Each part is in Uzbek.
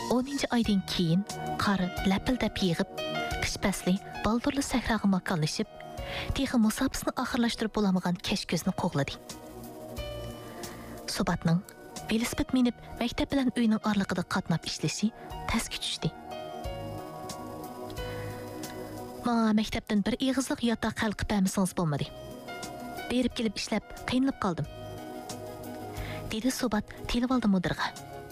10 aydan keyin qar lapildab yig'ib, qish fasli baldurli sahroga makonlashib, texi musofasini oxirlashtirib bo'lamagan kech ko'zni qo'g'ladi. Subatning velosiped minib maktab bilan uyning orlig'ida qatnab ishlashi tasga tushdi. Menga maktabdan bir ig'izliq yotoq qalqib bermasangiz bo'lmadi. Berib kelib ishlab qiynalib qoldim. Dedi Subat telib oldi mudirga.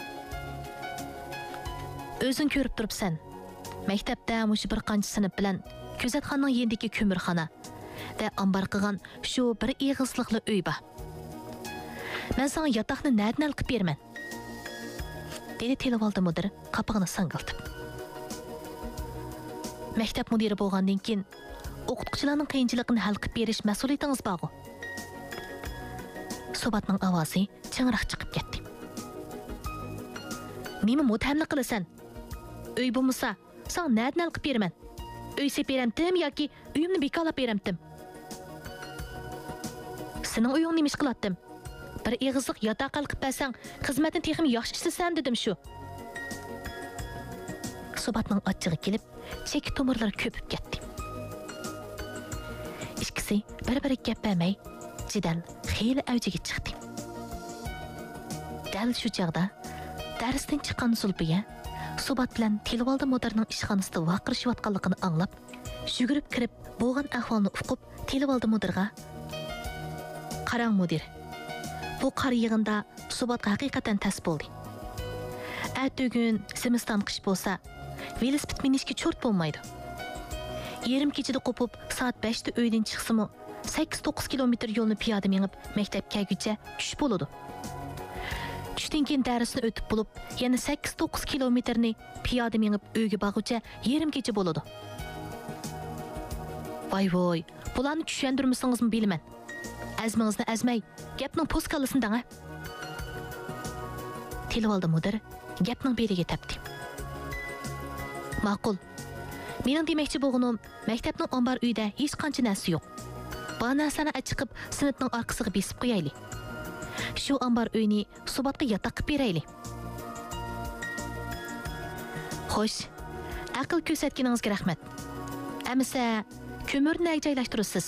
O'zing ko'rib turibsan. Maktabda mush bir qancha sinf bilan kuzatxonaning yendagi ko'mirxona va ambar qilgan shu bir ig'izliqli uy bor. Men sana yotoqni nadnal qilib berman. Dedi telib oldi mudir qapig'ini sangiltib. Maktab mudiri bo'lgandan keyin o'qituvchilarning qiyinchiligini hal qilib berish mas'uliyatingiz bor. Subatning ovozi chingriq chiqib ketdi. Nima mutamli qilasan? Uy bo'lmasa, sen nadnal qilib beraman. Uy seperamdim yoki uyimni bekolab beramdim. Sening uying nima ish qilatdim? Bir ig'izliq yotoq qilib bersang, xizmatni texim yaxshi ishlasan dedim shu. Subatning ochig'i kelib, cheki tomirlari ko'pib ketdi. Ikkisi bir-biriga gap bermay, jidal xeyli avjiga chiqdi. Dal shu chaqda darsdan chiqqan Zulfiya Subat bilan Tilvoldi mudirning ishxonasida vaqirishayotganligini anglab, yugurib kirib, bo'lgan ahvolni uqib, Tilvoldi mudirga: "Qarang mudir, bu qar yig'inda Subatga haqiqatan tas bo'ldi. Ertugun Simiston qish bo'lsa, velosiped minishga cho'rt bo'lmaydi. Yarim kechida qopib, soat 5 da uydan chiqsimi, 8-9 kilometr yo'lni piyoda minib maktabga kelguncha tush bo'ladi. Tushdan keyin darsni o'tib bo'lib, yana 8-9 kilometrni piyoda minib uyga borguncha yarim kecha bo'ladi. Voy, bularni tushuntirmasingizmi bilaman. Azmingizni azmay, gapning postkalisini dang. Tilvoldi mudir gapning beriga tepdi. Ma'qul. Mening demoqchi bo'lganim, maktabning ombar uyida hech qancha narsa yo'q. Bu narsani achiqib, sinfning orqasiga besib qo'yaylik. Shu ombar uyni Subatga yotoq qilib beraylik. Xo'sh, aql ko'rsatganingizga rahmat. Amsa ko'mirni joylashtirasiz.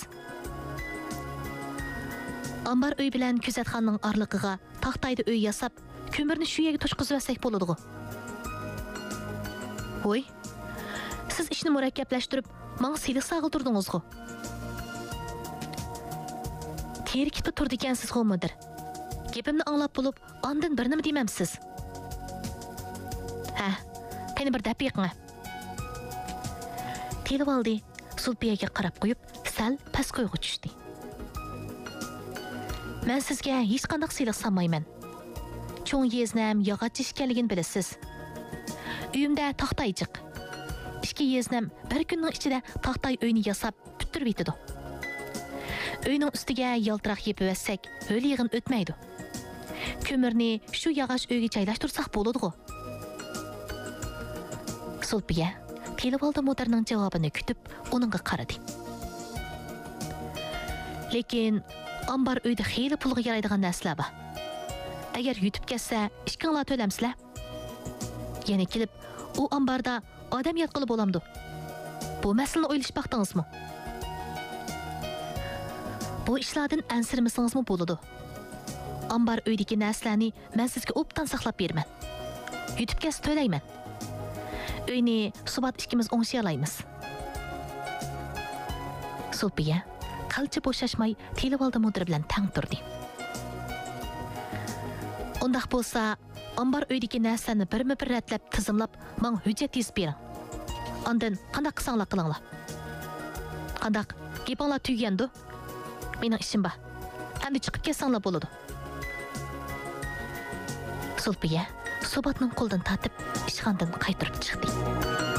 Ombar uy bilan kuzatxonaning orlig'iga taxtayda uy yasab, ko'mirni shu yerga to'shqizib olsak bo'ladi-ku. Voy, siz ishni murakkablashtirib, menga siliq sag'iltirdingiz-ku. Terkitib turdi ekansiz-ku mudir. Gapimni anglab bo'lib, ondan bir nima demamsiz. Ha, qani bir daqiqa. Tilvoldi Zulfiyaga qarab qo'yib, sal past qo'yga tushdi. Men sizga hech qanday siliq sanmayman. Cho'ng yeznam yog'och ishkanligini bilasiz. Uyimda taxtaychiq. Ikki yeznam bir kunning ichida taxtay uyni yasab bitirib yetadi. Uyning ustiga yaltiroq yepib olsak, o'l yig'in o'tmaydi. Ko'mirni shu yog'och uyga joylashtirsak bo'ladi-ku. Zulfiya Tilvoldi mudirning javobini kutib, uningga qaradi. Lekin ambar uyda xeyli pulga yaraydigan narsalar bor. Agar yutib ketsa, ishkinglar to'lamsizlar. Yana kelib, u ambarda odam yotqili bo'lamdi. Bu masalani o'ylash baxtingizmi? Bu ishlardan ansirmasingizmi bo'ladi? Ambar uydagi narsalarni men sizga obdan saqlab beraman. Yutib ketsa to'layman. Uyni Subat ikkimiz o'ngshay olamiz. Zulfiya qalcha bo'shashmay Tilvoldi mudir bilan tang turdi. Undaq bo'lsa, ambar uydagi narsani birma-bir ratlab, tizimlab, men hujjat yozib bering. Ondan qanday qilsanglar qilinglar. Qanday gapinglar tugandi? Mening ishim bor. Endi chiqib ketsanglar bo'ladi. Zulfiya Subatning qo'lidan tortib, ishxonadan qaytarib chiqdi.